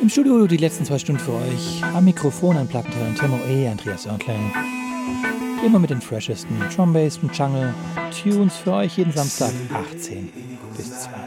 Im Studio die letzten 2 Stunden für euch. Am Mikrofon ein Plattenteller Timo E., Andreas Oerklein. Immer mit den freshesten Drum Bass und Jungle Tunes für euch jeden Samstag 18 bis 2.